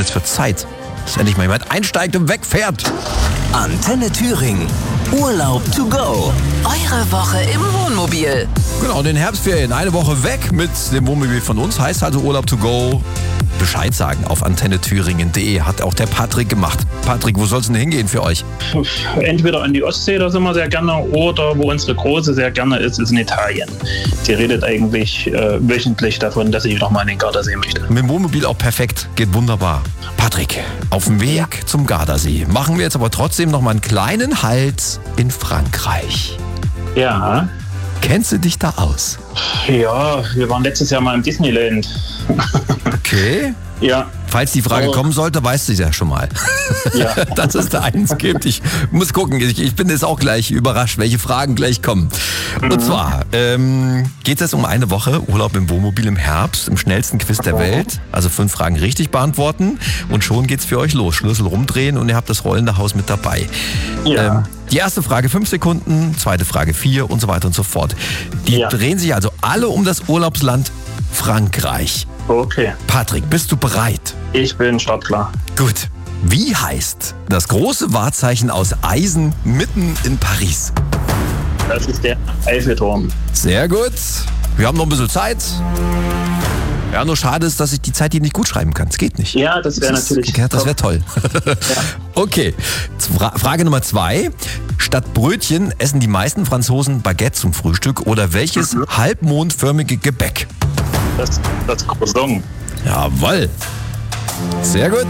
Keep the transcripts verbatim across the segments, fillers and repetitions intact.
denn jetzt für Zeit, dass endlich mal jemand einsteigt und wegfährt? Antenne Thüringen. Urlaub to go. Eure Woche im Wohnmobil. Genau, in den Herbstferien eine Woche weg mit dem Wohnmobil von uns. Heißt also Urlaub to go. Bescheid sagen auf antenne thüringen punkt de. Hat auch der Patrick gemacht. Patrick, wo soll es denn hingehen für euch? Entweder an die Ostsee, da sind wir sehr gerne, oder wo unsere Große sehr gerne ist, ist in Italien. Sie redet eigentlich äh, wöchentlich davon, dass sie nochmal in den Gardasee möchte. Mit dem Wohnmobil auch perfekt, geht wunderbar. Patrick, auf dem Weg ja. zum Gardasee. Machen wir jetzt aber trotzdem noch mal einen kleinen Halt in Frankreich. Ja. Kennst du dich da aus? Ja, wir waren letztes Jahr mal im Disneyland. Okay. Ja. Falls die Frage oh. kommen sollte, weißt du es ja schon mal. Ja. Dass es da eins gibt. Ich muss gucken. Ich, ich bin jetzt auch gleich überrascht, welche Fragen gleich kommen. Mhm. Und zwar ähm, geht es um eine Woche Urlaub im Wohnmobil im Herbst, im schnellsten Quiz der Welt. Also fünf Fragen richtig beantworten und schon geht's für euch los. Schlüssel rumdrehen und ihr habt das rollende Haus mit dabei. Ja. Ähm, die erste Frage fünf Sekunden, zweite Frage vier und so weiter und so fort. Die Ja. drehen sich also alle um das Urlaubsland Frankreich. Okay. Patrick, bist du bereit? Ich bin startklar. Gut. Wie heißt das große Wahrzeichen aus Eisen mitten in Paris? Das ist der Eiffelturm. Sehr gut. Wir haben noch ein bisschen Zeit. Ja, nur schade ist, dass ich die Zeit hier nicht gut schreiben kann. Es geht nicht. Ja, das wäre natürlich. Ja, das wäre toll. Ja. Okay. Fra- Frage Nummer zwei. Statt Brötchen essen die meisten Franzosen Baguette zum Frühstück oder welches Mhm. halbmondförmige Gebäck? Das, das Croissant. Jawohl. Sehr gut.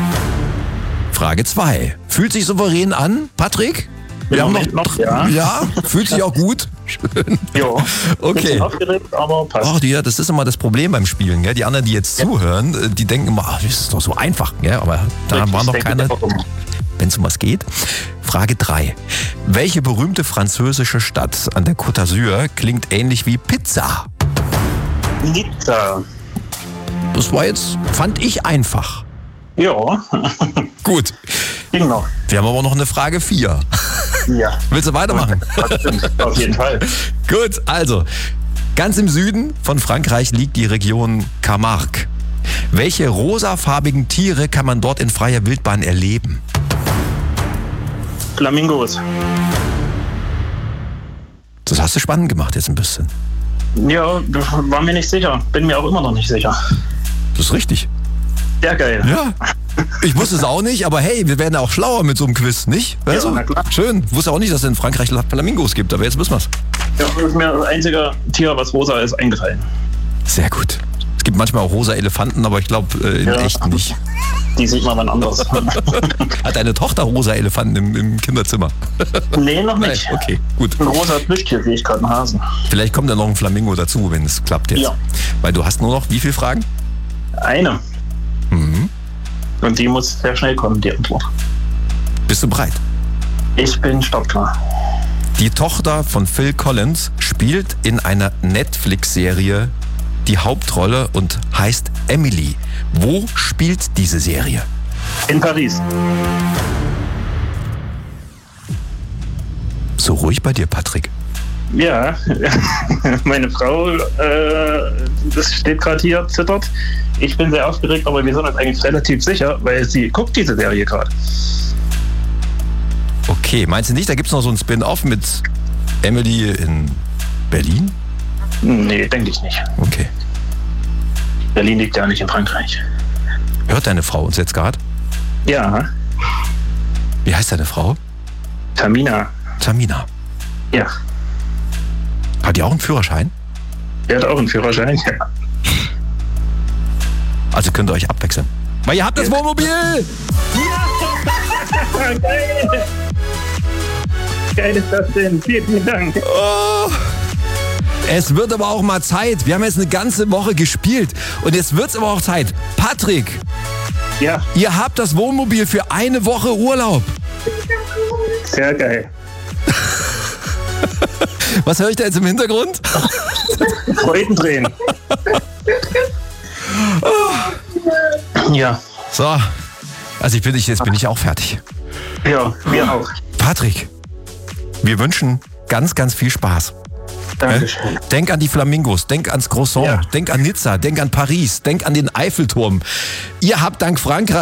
Frage zwei. Fühlt sich souverän an, Patrick? Im Wir haben Moment noch, noch, ja. Ja, fühlt sich auch gut. Schön. Ja. Okay. Bisschen aufgeregt, aber passt. Ach, die, das ist immer das Problem beim Spielen. Gell? Die anderen, die jetzt zuhören, äh, die denken immer, ach, das ist doch so einfach. Gell? Aber da Richtig, war noch denke keiner, ich auch immer. wenn es um was geht. Frage drei. Welche berühmte französische Stadt an der Côte d'Azur klingt ähnlich wie Pizza? Nizza. Das war jetzt, fand ich einfach. Ja. Gut. Ging noch. Wir haben aber noch eine Frage vier. Ja. Willst du weitermachen? Das stimmt. Auf jeden Fall. Gut, also, ganz im Süden von Frankreich liegt die Region Camargue. Welche rosafarbigen Tiere kann man dort in freier Wildbahn erleben? Flamingos. Das hast du spannend gemacht jetzt ein bisschen. Ja, war mir nicht sicher. Bin mir auch immer noch nicht sicher. Das ist richtig. Sehr geil. Ja. Ich wusste es auch nicht, aber hey, wir werden auch schlauer mit so einem Quiz, nicht? Weißt Ja, du? na klar. Schön. Ich wusste auch nicht, dass es in Frankreich Flamingos gibt, aber jetzt wissen wir es. Ja, das ist mir das einzige Tier, was rosa ist, eingefallen. Sehr gut. Es gibt manchmal auch rosa Elefanten, aber ich glaube äh, in Ja. echt nicht. Die sieht man dann anders. Hat deine Tochter rosa Elefanten im, im Kinderzimmer? Nee, noch nicht. Nein, okay, gut. Ein rosa Plüschtier sehe ich gerade, einen Hasen. Vielleicht kommt da noch ein Flamingo dazu, wenn es klappt jetzt. Ja. Weil du hast nur noch wie viele Fragen? Eine. Mhm. Und die muss sehr schnell kommen, die Antwort. Bist du bereit? Ich bin startklar. Die Tochter von Phil Collins spielt in einer Netflix-Serie die Hauptrolle und heißt Emily. Wo spielt diese Serie? In Paris. So ruhig bei dir, Patrick. Ja, meine Frau, äh, das steht gerade hier, zittert. Ich bin sehr aufgeregt, aber wir sind uns eigentlich relativ sicher, weil sie guckt diese Serie gerade. Okay, meinst du nicht, da gibt es noch so ein Spin-off mit Emily in Berlin? Nee, denke ich nicht. Okay. Berlin liegt ja nicht in Frankreich. Hört deine Frau uns jetzt gerade? Ja, Wie heißt deine Frau? Tamina. Tamina. Ja, Hat die auch einen Führerschein? der hat auch einen Führerschein. Ja. Also könnt ihr euch abwechseln. Weil ihr habt das Wohnmobil! Geil! Geil ist das denn? Vielen, vielen Dank. Oh. Es wird aber auch mal Zeit. Wir haben jetzt eine ganze Woche gespielt. Und jetzt wird es aber auch Zeit. Patrick, Ja, ihr habt das Wohnmobil für eine Woche Urlaub. sehr geil. Was höre ich da jetzt im Hintergrund? Freudentränen. Ja, So, also ich bin, ich, jetzt bin ich auch fertig. ja, wir auch. Patrick, wir wünschen ganz, ganz viel Spaß. Dankeschön. Denk an die Flamingos, denk ans Croissant, Ja. denk an Nizza, denk an Paris, denk an den Eiffelturm. Ihr habt dank Frankreich